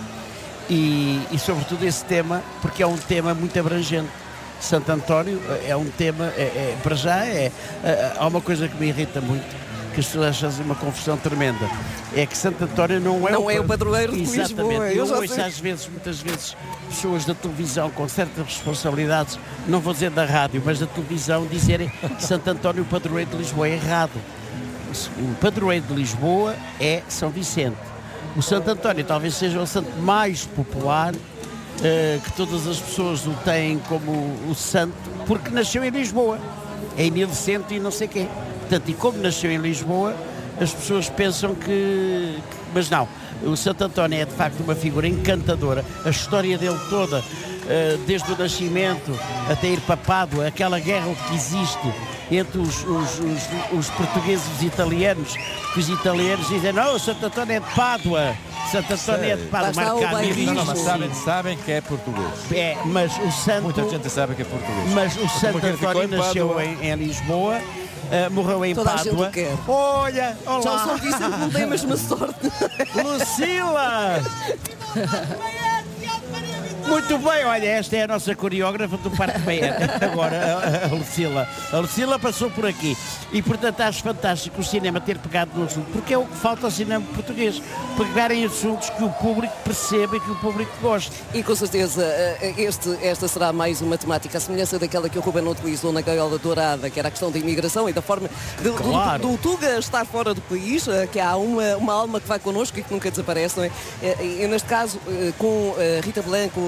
e, e sobretudo esse tema, porque é um tema muito abrangente. Santo António é um tema, é, é, para já é, é, há uma coisa que me irrita muito, que as pessoas fazem uma confusão tremenda, é que Santo António não é, não o, é o padroeiro de exatamente. Lisboa. Eu, eu ouço às vezes, muitas vezes, pessoas da televisão com certas responsabilidades, não vou dizer da rádio, mas da televisão, dizerem que Santo António, o padroeiro de Lisboa, é errado. O padroeiro de Lisboa é São Vicente. O Santo António talvez seja o santo mais popular, uh, que todas as pessoas o têm como o santo, porque nasceu em Lisboa, em mil cento e não sei quê. Portanto, e como nasceu em Lisboa, as pessoas pensam que, que... Mas não, o Santo António é de facto uma figura encantadora. A história dele toda, uh, desde o nascimento até ir para Pádua, aquela guerra que existe entre os, os, os, os portugueses e os italianos, que os italianos dizem, não, o Santo António é de Pádua. Santo António é de Pádua. Não, não, mas sabem, sabem que é português. É, mas o santo... Muita gente sabe que é português. Mas o Santo António nasceu em, em Lisboa, uh, morreu em Toda Pádua. Olha, olá. Já o São Vicente não tem a mesma sorte. Lucila! Muito bem, olha, esta é a nossa coreógrafa do Parque Meia. Agora, a, a Lucila. A Lucila passou por aqui. E, portanto, acho fantástico o cinema ter pegado no assunto, porque é o que falta ao cinema português. Pegarem assuntos que o público perceba e que o público goste. E, com certeza, este, esta será mais uma temática, a semelhança daquela que o Rubén utilizou na Gaiola Dourada, que era a questão da imigração e da forma de, claro. do, do Tuga estar fora do país, que há uma, uma alma que vai connosco e que nunca desaparece, não é? E, neste caso, com Rita Blanco,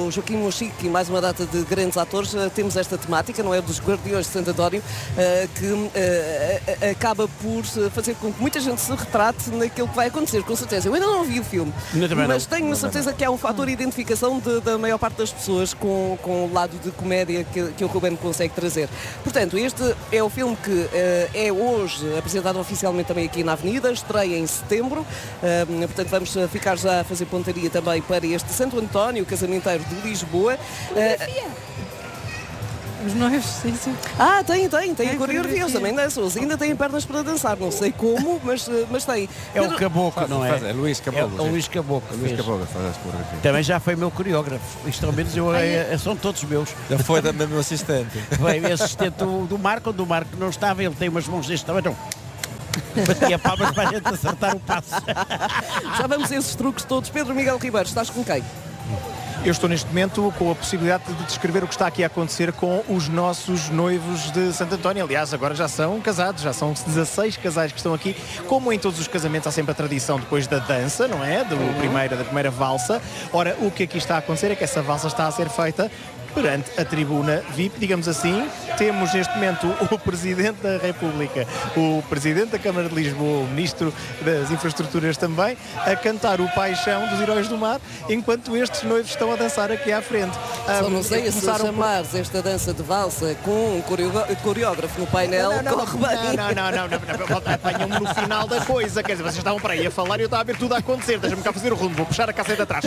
o Joaquim Mochique e mais uma data de grandes atores, uh, temos esta temática, não é? Dos Guardiões de Santo António, uh, que uh, acaba por fazer com que muita gente se retrate naquilo que vai acontecer, com certeza. Eu ainda não vi o filme, mas tenho a certeza que há um fator de identificação de, da maior parte das pessoas com, com o lado de comédia que, que o Ruben consegue trazer. Portanto, este é o filme que uh, é hoje apresentado oficialmente também aqui na Avenida, estreia em setembro, uh, portanto vamos ficar já a fazer pontaria também para este Santo António, casamenteiro de Lisboa. Uh, Os noivos, sim, sim. Ah, tem, tem, tem coreografias também dançam. Ainda têm pernas para dançar, não sei como, mas, mas tem. É o Caboclo, não é? É Luís Caboclo. É o Luís Caboclo. Luís Caboclo faz as coreografias. Também já foi meu coreógrafo. Isto ao menos eu, é, são todos meus. Já foi também meu assistente. Foi o assistente do, do Marco, do Marco não estava, ele tem umas mãos deste tamanho. Não. Batia palmas para a gente acertar o passo. Já vamos a esses truques todos. Pedro Miguel Ribeiro, estás com quem? Eu estou neste momento com a possibilidade de descrever o que está aqui a acontecer com os nossos noivos de Santo António. Aliás, agora já são casados, já são dezasseis casais que estão aqui. Como em todos os casamentos há sempre a tradição depois da dança, não é? Do primeira, da primeira valsa. Ora, o que aqui está a acontecer é que essa valsa está a ser feita perante a tribuna V I P, digamos assim. Temos neste momento o Presidente da República, o Presidente da Câmara de Lisboa, o Ministro das Infraestruturas também, a cantar o Paixão dos Heróis do Mar, enquanto estes noivos estão a dançar aqui à frente. Só um, não sei se chamares por... esta dança de valsa com um coreógrafo no painel, não, não, corre não, bem. Não, não, não, não, não, apanham-me no final da coisa, quer dizer, vocês estavam para aí a falar e eu estava a ver tudo a acontecer, deixa-me cá fazer o rumo, vou puxar a cassete atrás.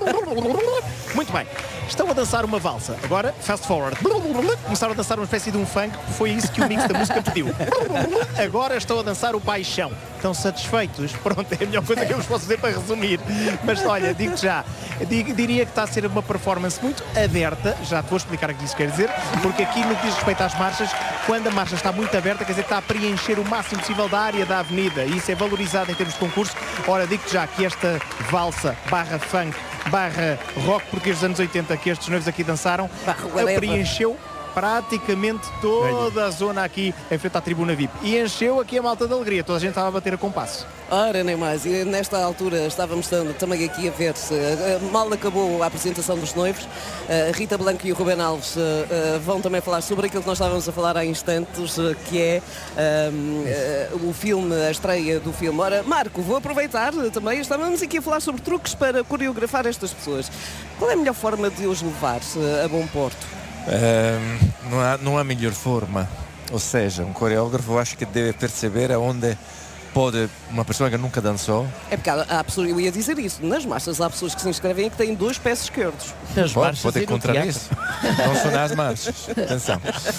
Muito bem, estão a dançar uma valsa. Agora, fast forward. Começaram a dançar uma espécie de um funk, foi isso que o mix da música pediu. Agora estão a dançar o Paixão. Estão satisfeitos? Pronto, é a melhor coisa que eu vos posso dizer para resumir. Mas olha, digo-te já, digo, diria que está a ser uma performance muito aberta, já te vou explicar o que isso quer dizer, porque aqui no que diz respeito às marchas, quando a marcha está muito aberta, quer dizer que está a preencher o máximo possível da área da avenida, e isso é valorizado em termos de concurso. Ora, digo-te já que esta valsa barra funk barra rock português dos anos oitenta que estes noivos aqui dançaram, preencheu praticamente toda a zona aqui em frente à tribuna V I P e encheu aqui a malta de alegria, toda a gente estava a bater a compasso. Ora, nem mais, e nesta altura estávamos também aqui a ver-se, mal acabou a apresentação dos noivos, a Rita Blanco e o Ruben Alves vão também falar sobre aquilo que nós estávamos a falar há instantes, que é um, o filme, a estreia do filme. Ora, Marco, vou aproveitar também, estávamos aqui a falar sobre truques para coreografar estas pessoas. Qual é a melhor forma de os levar a bom porto? Um, não, há, não há melhor forma, ou seja, um coreógrafo acho que deve perceber aonde pode, uma pessoa que nunca dançou. É porque há, há pessoas, eu ia dizer isso, nas marchas há pessoas que se inscrevem e que têm dois pés esquerdos. Pode, pode encontrar isso, não são nas marchas, atenção.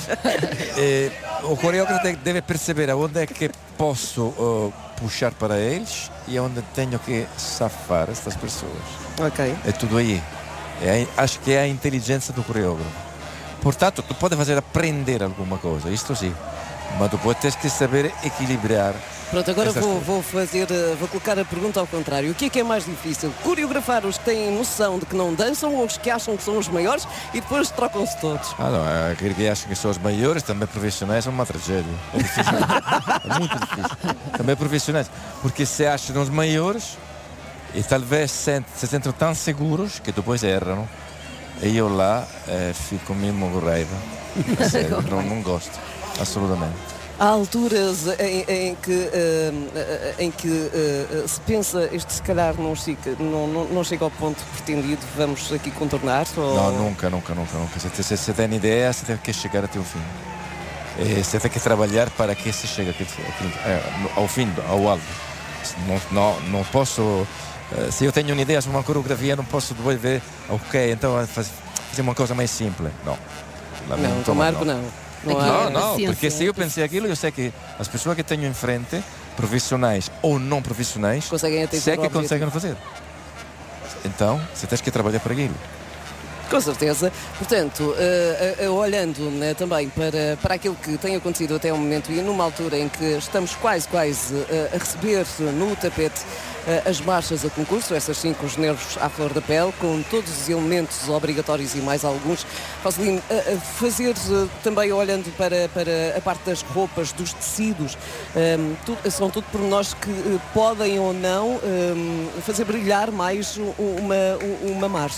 E, o coreógrafo deve perceber aonde é que posso uh, puxar para eles e aonde tenho que safar estas pessoas. Ok. É tudo aí, é, acho que é a inteligência do coreógrafo. Portanto, tu pode fazer aprender alguma coisa, isto sim, mas tu podes que saber equilibrar. Pronto, agora vou, vou fazer, vou colocar a pergunta ao contrário. O que é que é mais difícil? Coreografar os que têm noção de que não dançam ou os que acham que são os maiores e depois trocam-se todos? Ah, não, aqueles que acham que são os maiores, também profissionais, é uma tragédia. É difícil. É muito difícil. Também profissionais, porque se acham os maiores e talvez se, se sentem tão seguros que depois erram. E eu lá eh, fico mesmo com raiva. Sério, não, não gosto, absolutamente. Há alturas em, em que, uh, em que uh, se pensa, este se calhar não chega, não, não, não chega ao ponto pretendido, vamos aqui contornar? Ou... Não, nunca, nunca, nunca. nunca. Se, se, se tem ideia, você tem que chegar até o fim. E você tem que trabalhar para que se chegue aqui, aqui, ao fim, ao alvo. Não, não, não posso... Se eu tenho uma ideia sobre uma coreografia, não posso depois ver, ok, então fazer uma coisa mais simples. Não. Não, com Marco não. Não, não, não, porque se eu pensei aquilo, eu sei que as pessoas que tenho em frente, profissionais ou não profissionais, conseguem sei que conseguem fazer. Então, você tem que trabalhar para aquilo. Com certeza. Portanto, uh, uh, olhando uh, também para, para aquilo que tem acontecido até o momento e numa altura em que estamos quase, quase uh, a receber no tapete uh, as marchas a concurso, essas cinco, os nervos à flor da pele, com todos os elementos obrigatórios e mais alguns. Roselino, uh, uh, fazer uh, também olhando para, para a parte das roupas, dos tecidos, um, tu, são tudo pormenores que uh, podem ou não um, fazer brilhar mais uma, uma marcha.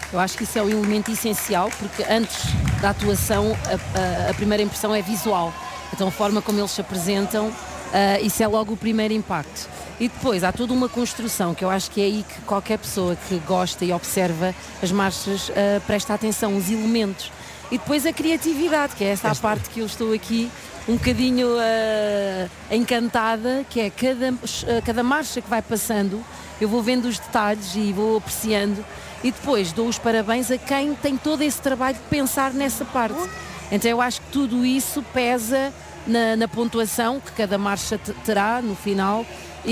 Eu acho que isso é o elemento essencial, porque antes da atuação a, a, a primeira impressão é visual. Então a forma como eles se apresentam, uh, isso é logo o primeiro impacto. E depois há toda uma construção, que eu acho que é aí que qualquer pessoa que gosta e observa as marchas uh, presta atenção, os elementos. E depois a criatividade, que é essa a parte que eu estou aqui um bocadinho uh, encantada, que é cada, uh, cada marcha que vai passando, eu vou vendo os detalhes e vou apreciando, e depois dou os parabéns a quem tem todo esse trabalho de pensar nessa parte. Então eu acho que tudo isso pesa na, na pontuação que cada marcha terá no final,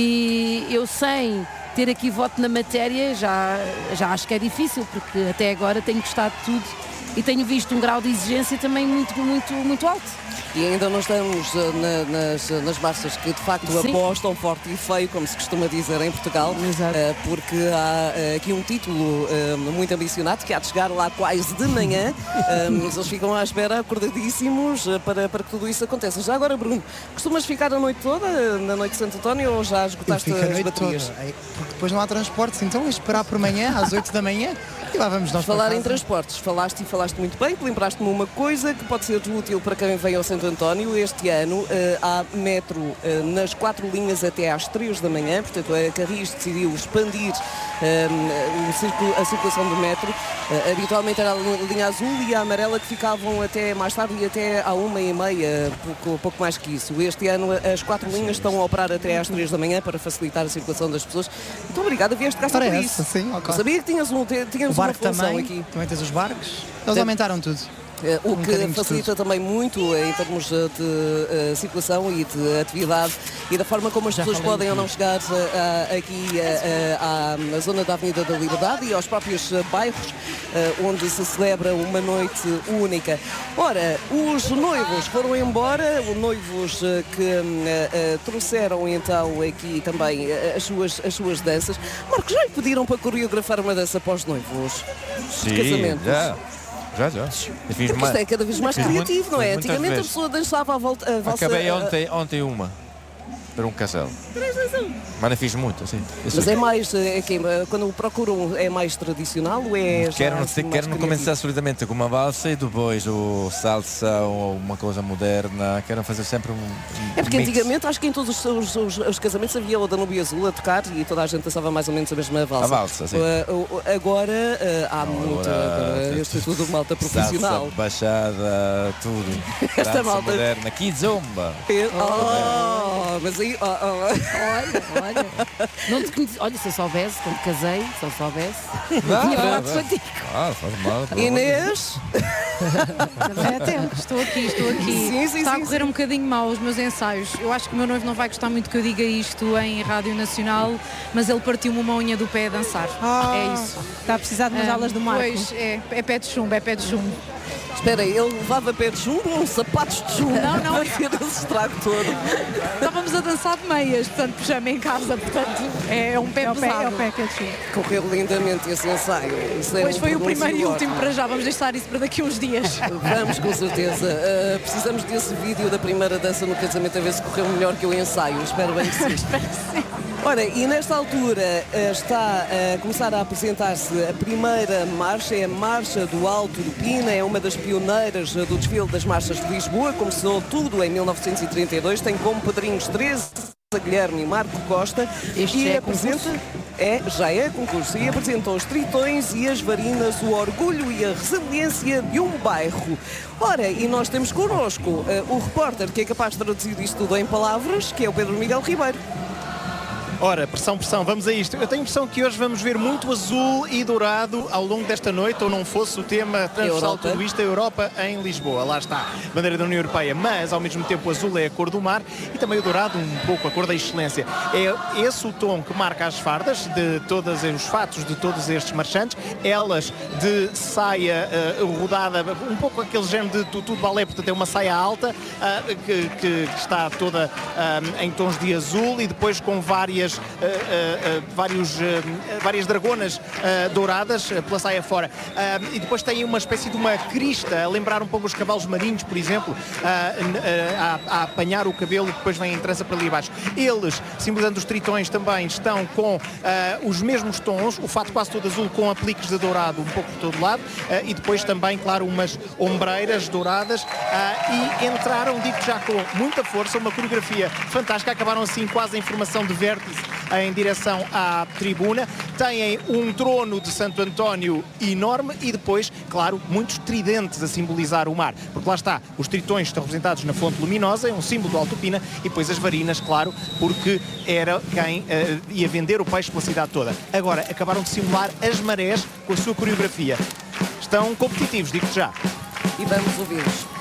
e eu sem ter aqui voto na matéria já, já acho que é difícil, porque até agora tenho gostado de tudo e tenho visto um grau de exigência também muito, muito, muito alto. E ainda não estamos uh, na, nas, nas marchas que de facto Sim. apostam forte e feio, como se costuma dizer em Portugal, uh, porque há uh, aqui um título uh, muito ambicionado que há de chegar lá quase de manhã, uh, mas eles ficam à espera acordadíssimos uh, para, para que tudo isso aconteça. Já agora, Bruno, costumas ficar a noite toda na noite de Santo António ou já esgotaste as baterias? Toda. Porque depois não há transportes, então é esperar por manhã às oito da manhã e lá vamos nós. Falar em transportes, falaste e falaste muito bem, que lembraste-me uma coisa que pode ser útil para quem vem ao Santo António. Este ano uh, há metro uh, nas quatro linhas até às três da manhã, portanto a Carris decidiu expandir uh, o circula, a circulação do metro. Uh, habitualmente era a linha azul e a amarela que ficavam até mais tarde e até à uma e meia, pouco, pouco mais que isso. Este ano as quatro linhas estão a operar até às três da manhã para facilitar a circulação das pessoas. Muito obrigada, vieste cá sobre isso. Sim, okay. Eu sabia que tinhas, um, tinhas o uma barco função também, aqui. Também tens os barcos, eles aumentaram tudo. O um que facilita também muito em termos de uh, circulação e de atividade e da forma como as Já pessoas podem ou não chegar uh, aqui uh, uh, à zona da Avenida da Liberdade e aos próprios uh, bairros uh, onde se celebra uma noite única. Ora, os noivos foram embora, os noivos uh, que uh, uh, trouxeram então aqui também uh, as, suas, as suas danças. Marcos, já lhe pediram para coreografar uma dança para os noivos? Sim, de casamento? Já. Já, já. Porque isto é cada vez mais criativo, não é? Antigamente a pessoa dançava a volta. A valsa, Acabei ontem, ontem uma. Para um casal. Mas não fiz muito, assim. Mas é mais, é que, quando procuram, é mais tradicional ou é. Quero, assim, quero não começar solidamente com uma valsa e depois o salsa ou uma coisa moderna. Quero fazer sempre um. um é porque mix. Antigamente acho que em todos os, os, os, os casamentos havia o Danúbio Azul a tocar e toda a gente dançava mais ou menos a mesma valsa. A valsa, sim. Uh, uh, agora uh, há muito. Uh, este é tudo malta profissional. Salsa, baixada, tudo. Esta Dança malta. moderna. Kizomba. Oh, mas aí. Oh, oh. Olha, olha. Não te conheci. Olha, se eu soubesse, quando casei, se eu soubesse, Não, tinha não, falado não. contigo. Ah, faz mal. pelo Inês? É tempo, estou aqui, estou aqui. Sim, sim, Está sim, a correr sim. um bocadinho mal os meus ensaios. Eu acho que o meu noivo não vai gostar muito que eu diga isto em Rádio Nacional, mas ele partiu-me uma unha do pé a dançar. Ah, é isso. Está a precisar de umas Ah, aulas do Marco. Pois, é, é pé de chumbo, é pé de chumbo. Espera aí, ele levava pé de chumbo ou sapatos de chumbo? Não, não. Para ter esse estrago todo. Estávamos a dançar de meias, portanto, pijama em casa, portanto, é um pé É o pé, pesado. é o pé que é de chumbo. Correu lindamente esse ensaio. Isso é Pois um foi o primeiro e pronúncio último ótimo. para já, vamos deixar isso para daqui a uns dias. Vamos, com certeza. Uh, precisamos desse vídeo da primeira dança no casamento a ver se correu melhor que o ensaio. Espero bem que sim. Ora, e nesta altura uh, está a começar a apresentar-se a primeira marcha, é a Marcha do Alto do Pina, é uma das pioneiras uh, do desfile das marchas de Lisboa, começou tudo em mil novecentos e trinta e dois, tem como padrinhos treze, Guilherme e Marco Costa, Este e já é apresenta, é, já é concurso, e apresentam os tritões e as varinas, o orgulho e a resiliência de um bairro. Ora, e nós temos connosco uh, o repórter que é capaz de traduzir isto tudo em palavras, que é o Pedro Miguel Ribeiro. Ora, pressão, pressão, vamos a isto. Eu tenho a impressão que hoje vamos ver muito azul e dourado ao longo desta noite, ou não fosse o tema transversal Europa. tudo isto, a Europa em Lisboa. Lá está, bandeira da União Europeia, mas ao mesmo tempo o azul é a cor do mar e também o dourado um pouco a cor da excelência. É esse o tom que marca as fardas de todos os fatos de todos estes marchantes, elas de saia uh, rodada, um pouco aquele género de tutu de balé, portanto é uma saia alta uh, que, que está toda uh, em tons de azul e depois com várias várias, uh, uh, uh, vários, uh, várias dragonas uh, douradas uh, pela saia fora. Uh, e depois tem uma espécie de uma crista, a lembrar um pouco os cavalos marinhos, por exemplo, uh, uh, a, a apanhar o cabelo e depois vem em trança para ali abaixo. Eles, simbolizando os tritões, também estão com uh, os mesmos tons, o fato quase todo azul com apliques de dourado um pouco por todo lado, uh, e depois também, claro, umas ombreiras douradas, uh, e entraram, digo já, com muita força, uma coreografia fantástica, acabaram assim quase em formação de vértice em direção à tribuna. Têm um trono de Santo António enorme e depois, claro, muitos tridentes a simbolizar o mar, porque lá está, os tritões estão representados na fonte luminosa, é um símbolo do Alto Pina, e depois as varinas, claro, porque era quem uh, ia vender o peixe pela cidade toda. Agora, acabaram de simular as marés com a sua coreografia. Estão competitivos, digo-te já. E vamos ouvi-los.